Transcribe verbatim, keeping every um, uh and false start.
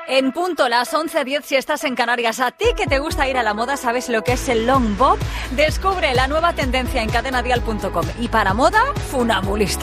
En punto, las once diez si estás en Canarias. A ti que te gusta ir a la moda, ¿sabes lo que es el long bob? Descubre la nueva tendencia en cadena dial punto com. Y para moda, funambulista.